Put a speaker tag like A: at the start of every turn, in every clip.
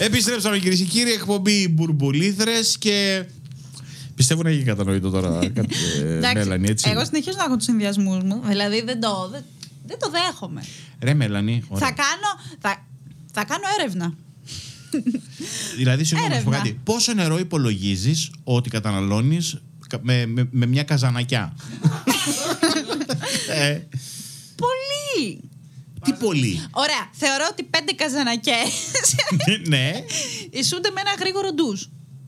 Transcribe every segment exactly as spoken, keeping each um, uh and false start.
A: Επιστρέψαμε κυρίες και κύριοι, εκπομπή Μπουρμπουλήθρες και πιστεύω να έχει κατανοητό τώρα. Μέλανη, έτσι.
B: Εγώ συνεχίζω να έχω τους συνδυασμούς μου. Δηλαδή δεν το, δεν, δεν το δέχομαι.
A: Ρε Μέλανη.
B: Θα κάνω, θα, θα κάνω έρευνα.
A: Δηλαδή, συγγνώμη να σου πω κάτι. Πόσο νερό υπολογίζεις ότι καταναλώνεις με, με, με μια καζανακιά? ε.
B: Πολύ.
A: Τι πολύ?
B: Ωραία. Θεωρώ ότι πέντε καζανακές
A: ναι.
B: ισούνται με ένα γρήγορο ντους.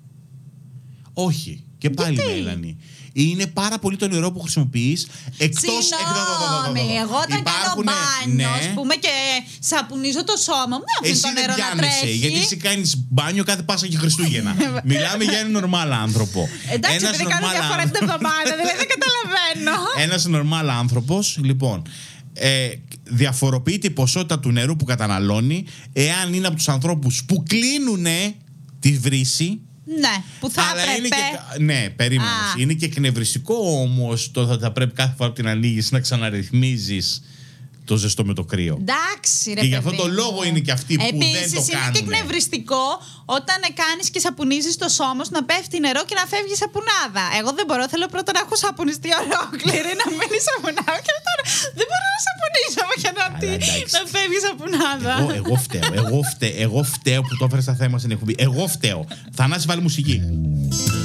A: Όχι. Και πάλι Μέλανη. Είναι πάρα πολύ το νερό που χρησιμοποιείς. Εκτός.
B: Συγγνώμη, εγώ όταν Υπάρχουν, κάνω μπάνιο, ναι. ας πούμε, και σαπουνίζω το σώμα μου, δεν αφήνω το νερό να τρέχει.
A: Γιατί εσύ κάνεις μπάνιο κάθε Πάσχα και Χριστούγεννα. Μιλάμε για έναν νορμάλ άνθρωπο.
B: Εντάξει, ένας επειδή κάνω μια φορά την εβδομάδα, δηλαδή δεν καταλαβαίνω.
A: Ένας νορμάλ άνθρωπος, λοιπόν, ε, διαφοροποιεί την ποσότητα του νερού που καταναλώνει εάν είναι από τους ανθρώπους που κλείνουνε τη βρύση.
B: Ναι, που θα
A: Αλλά
B: έπρεπε.
A: Είναι και, ναι, περίμενε. Είναι και εκνευριστικό όμως το ότι θα πρέπει κάθε φορά που την ανοίγεις να ξαναρυθμίζεις το ζεστό με το κρύο.
B: Εντάξει, ρε
A: Και γι' αυτό
B: παιδί
A: το
B: μου.
A: λόγο είναι και αυτοί που
B: Επίσης,
A: δεν το κάνουν.
B: Επίσης είναι και εκνευριστικό όταν κάνεις και σαπουνίζεις το σώμα σου να πέφτει νερό και να φεύγει σαπουνάδα. Εγώ δεν μπορώ, θέλω πρώτα να έχω σαπουνιστεί ολόκληρη, να μένει σαπουνάδα και μετά δεν μπορώ να σαπουνίσω για να, τι, να φεύγει σαπουνάδα.
A: Εγώ, εγώ φταίω, εγώ φταίω, εγώ φταίω που το έφερε στα θέμα στην εκπομπή. Εγώ φταίω. Θανάση, βάλει μουσική.